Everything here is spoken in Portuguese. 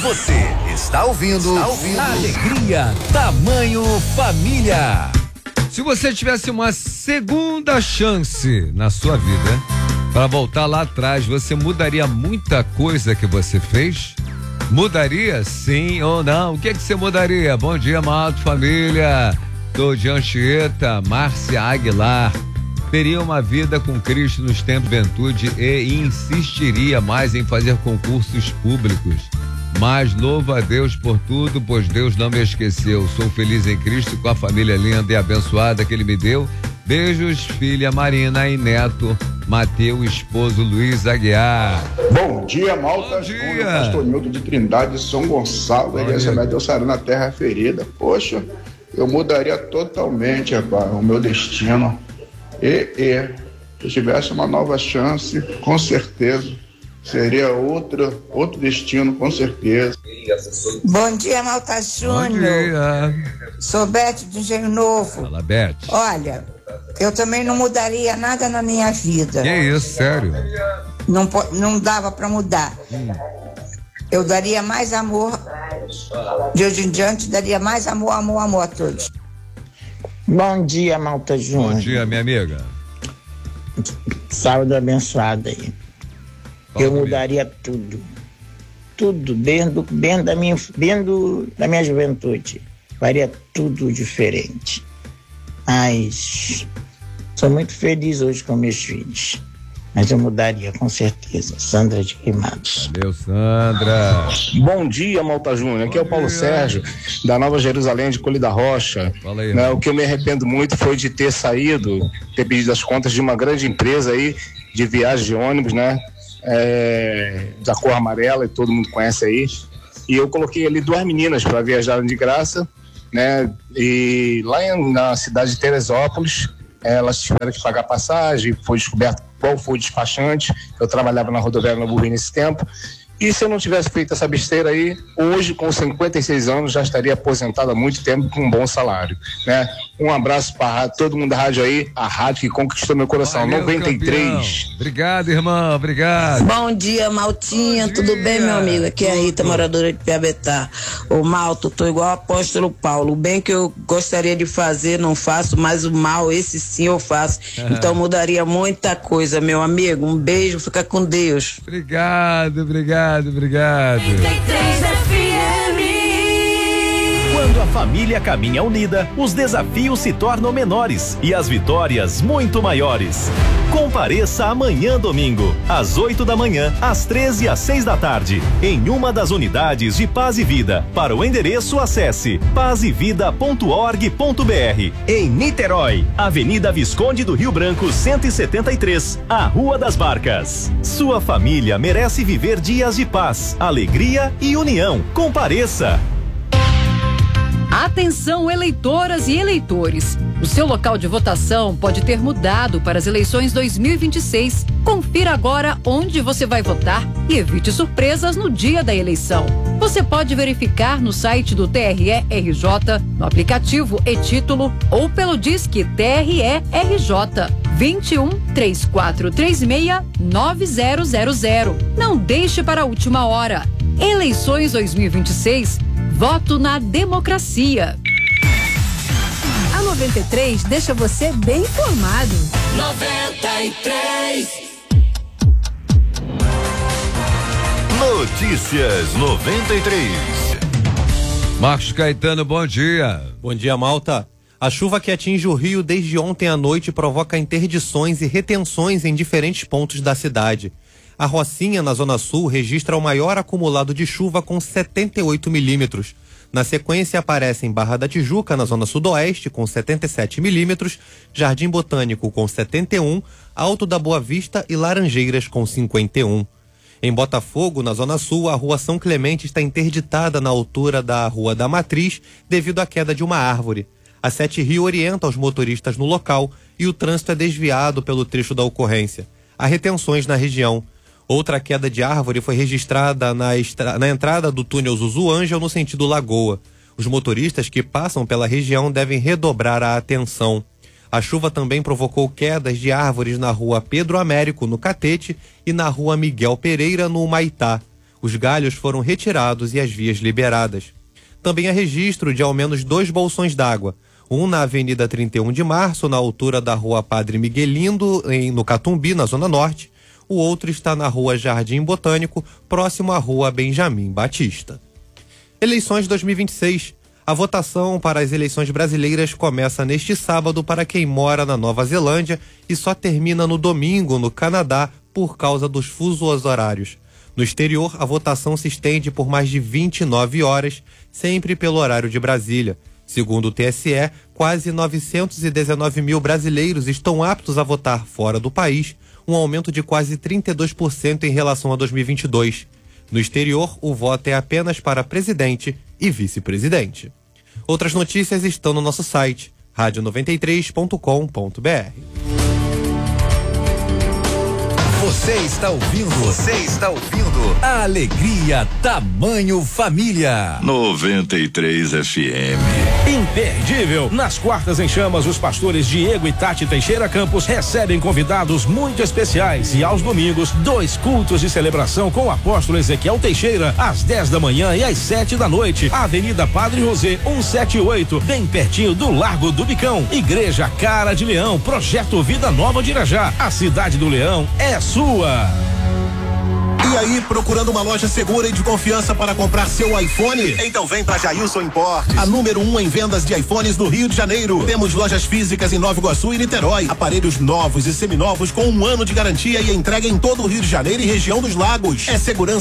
Você está ouvindo Alegria Tamanho Família. Se você tivesse uma segunda chance na sua vida para voltar lá atrás, você mudaria muita coisa que você fez? Mudaria sim ou não? O que você mudaria? Bom dia, Mato Família. Sou de Anchieta, Márcia Aguilar. Teria uma vida com Cristo nos tempos de juventude e insistiria mais em fazer concursos públicos. Mas louvo a Deus por tudo, pois Deus não me esqueceu. Sou feliz em Cristo com a família linda e abençoada que Ele me deu. Beijos, filha Marina e neto Mateus, esposo Luiz Aguiar. Bom dia, Malta. Bom dia. Pastor Nilton de Trindade, São Gonçalo, Igreja Média Sarana, terra ferida. Poxa, eu mudaria totalmente, rapaz, o meu destino. Se eu tivesse uma nova chance, com certeza, seria outro destino, com certeza. Bom dia, Malta Júnior. Bom dia. Sou Bete do Engenho Novo. Fala, Bete. Olha, eu também não mudaria nada na minha vida. Que isso, sério? Não dava para mudar. Eu daria mais amor, de hoje em diante, daria mais amor a todos. Bom dia, Malta Júnior. Bom dia, minha amiga. Sábado abençoado aí. Eu mudaria tudo. Tudo, dentro da minha juventude. Faria tudo diferente. Mas sou muito feliz hoje com meus filhos. Mas eu mudaria, com certeza. Sandra de Queimados. Valeu, Sandra. Bom dia, Malta Júnior. Aqui é o Paulo Sérgio, da Nova Jerusalém, de Colhe da Rocha. Fala aí, O que eu me arrependo muito foi de ter pedido as contas de uma grande empresa aí, de viagem de ônibus, né? Da cor amarela, e todo mundo conhece aí. E eu coloquei ali 2 meninas para viajarem de graça, né? E lá na cidade de Teresópolis, elas tiveram que pagar passagem, foi descoberto qual foi o despachante. Eu trabalhava na rodoviária no Burri nesse tempo. E se eu não tivesse feito essa besteira aí, hoje, com 56 anos, já estaria aposentado há muito tempo com um bom salário, né? Um abraço para todo mundo da rádio aí, a rádio que conquistou meu coração. Valeu, 93. Campeão. Obrigado, irmão, obrigado. Bom dia, Maltinha, tudo bem, meu amigo? Aqui é a Rita, moradora de Piabetá. Ô, Malto, tô igual o apóstolo Paulo. O bem que eu gostaria de fazer, não faço, mas o mal, esse sim eu faço. Então mudaria muita coisa, meu amigo. Um beijo, fica com Deus. Obrigado. Quando a família caminha unida, os desafios se tornam menores e as vitórias muito maiores. Compareça amanhã domingo, às 8 da manhã, às 13 e às 6 da tarde, em uma das unidades de Paz e Vida. Para o endereço, acesse pazevida.org.br. Em Niterói, Avenida Visconde do Rio Branco, 173, a Rua das Barcas. Sua família merece viver dias de paz, alegria e união. Compareça! Atenção, eleitoras e eleitores. O seu local de votação pode ter mudado para as eleições 2026. Confira agora onde você vai votar e evite surpresas no dia da eleição. Você pode verificar no site do TRE-RJ, no aplicativo e-Título ou pelo Disque TRE-RJ 21 3436 9000. Não deixe para a última hora. Eleições 2026. Voto na democracia. A 93 deixa você bem informado. 93. Notícias 93. Marcos Caetano, bom dia. Bom dia, Malta. A chuva que atinge o Rio desde ontem à noite provoca interdições e retenções em diferentes pontos da cidade. A Rocinha, na Zona Sul, registra o maior acumulado de chuva com 78 milímetros. Na sequência aparecem Barra da Tijuca, na Zona Sudoeste, com 77 milímetros, Jardim Botânico, com 71, Alto da Boa Vista e Laranjeiras, com 51. Em Botafogo, na Zona Sul, a Rua São Clemente está interditada na altura da Rua da Matriz devido à queda de uma árvore. A 7 Rio orienta os motoristas no local e o trânsito é desviado pelo trecho da ocorrência. Há retenções na região. Outra queda de árvore foi registrada na entrada do túnel Zuzu Ângel no sentido Lagoa. Os motoristas que passam pela região devem redobrar a atenção. A chuva também provocou quedas de árvores na Rua Pedro Américo, no Catete, e na Rua Miguel Pereira, no Humaitá. Os galhos foram retirados e as vias liberadas. Também há registro de ao menos 2 bolsões d'água, um na Avenida 31 de Março, na altura da Rua Padre Miguelindo, no Catumbi, na Zona Norte. O outro está na Rua Jardim Botânico, próximo à Rua Benjamin Batista. Eleições 2026. A votação para as eleições brasileiras começa neste sábado para quem mora na Nova Zelândia e só termina no domingo no Canadá por causa dos fusos horários. No exterior, a votação se estende por mais de 29 horas, sempre pelo horário de Brasília. Segundo o TSE, quase 919 mil brasileiros estão aptos a votar fora do país, um aumento de quase 32% em relação a 2022. No exterior, o voto é apenas para presidente e vice-presidente. Outras notícias estão no nosso site, radio93.com.br. Você está ouvindo a Alegria Tamanho Família 93 FM. Imperdível. Nas quartas em chamas, os pastores Diego e Tati Teixeira Campos recebem convidados muito especiais e aos domingos 2 cultos de celebração com o apóstolo Ezequiel Teixeira às 10 da manhã e às 7 da noite. Avenida Padre José 178, bem pertinho do Largo do Bicão. Igreja Cara de Leão, Projeto Vida Nova de Irajá. A cidade do Leão é sua. E aí, procurando uma loja segura e de confiança para comprar seu iPhone? Então vem pra Jailson Importes, a número 1 em vendas de iPhones no Rio de Janeiro. Temos lojas físicas em Nova Iguaçu e Niterói. Aparelhos novos e seminovos com 1 ano de garantia e entrega em todo o Rio de Janeiro e região dos Lagos. É segurança